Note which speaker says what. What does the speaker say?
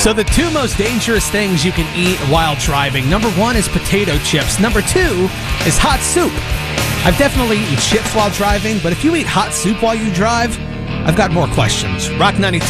Speaker 1: So the two most dangerous things you can eat while driving. Number one is potato chips. Number two is hot soup. I've definitely eaten chips while driving, but if you eat hot soup while you drive, I've got more questions. Rock 92.